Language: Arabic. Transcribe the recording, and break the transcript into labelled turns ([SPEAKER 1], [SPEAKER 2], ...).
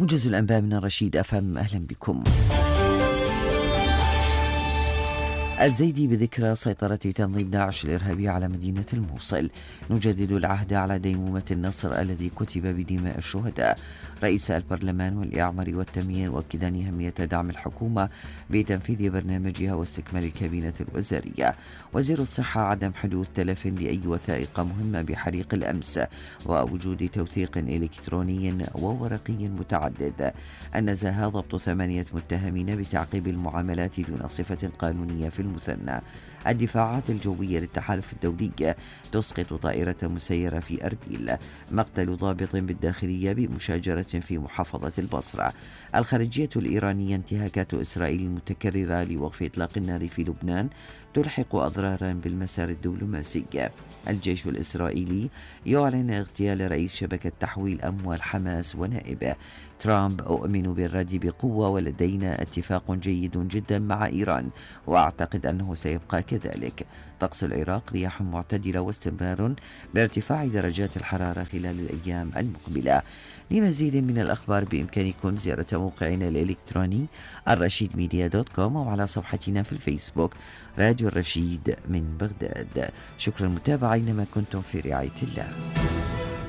[SPEAKER 1] موجز الأنباء من الرشيد أفهم، أهلا بكم. الزيدي بذكرى سيطرة تنظيم داعش الإرهابي على مدينة الموصل. نجدد العهد على ديمومة النصر الذي كتب بدماء الشهداء. رئيس البرلمان والإعمار والتنمية يؤكدان أهمية دعم الحكومة بتنفيذ برنامجها واستكمال الكابينة الوزارية. وزير الصحة عدم حدوث تلف لأي وثائق مهمة بحريق الأمس ووجود توثيق إلكتروني وورقي متعدد. النزاهة ضبط 8 متهمين بتعقيب المعاملات دون صفة قانونية في المثنى. الدفاعات الجوية للتحالف الدولي تسقط طائرة مسيرة في أربيل. مقتل ضابط بالداخلية بمشاجرة في محافظة البصرة. الخارجية الإيرانية انتهاكات إسرائيل المتكررة لوقف إطلاق النار في لبنان تلحق أضرارا بالمسار الدبلوماسي. الجيش الإسرائيلي يعلن اغتيال رئيس شبكة تحويل أموال حماس ونائبه. ترامب: أؤمن بالرد بقوة ولدينا اتفاق جيد جدا مع إيران وأعتقد أنه سيبقى كذلك. طقس العراق: رياح معتدلة واستمرار بارتفاع درجات الحرارة خلال الأيام المقبلة. لمزيد من الأخبار بإمكانكم زيارة موقعنا الإلكتروني الرشيدميديا.com أو على صفحتنا في الفيسبوك راديو الرشيد من بغداد. شكرا للمتابعة أينما كنتم، في رعاية الله.